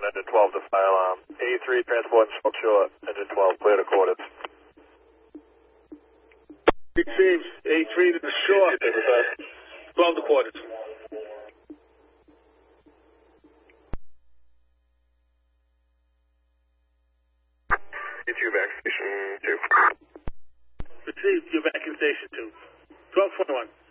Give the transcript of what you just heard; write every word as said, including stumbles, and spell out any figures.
and engine twelve to fire alarm. A three transport and Salt Shore, engine twelve, clear to quarters. Received. A three to the shore. twelve to quarters. A two back station two. Received. You're back in station two. twelve twenty-one.